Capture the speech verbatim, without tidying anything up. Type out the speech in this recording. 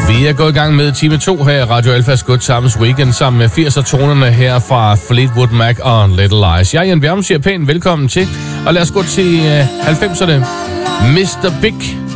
Vi er gået i gang med time to her i Radio Alphas Good Times Weekend sammen med firser-tonerne her fra Fleetwood Mac og Little Lies. Jeg, Jan Bjerrum, siger pænt velkommen til, og lad os gå til uh, halvfemserne. mister Big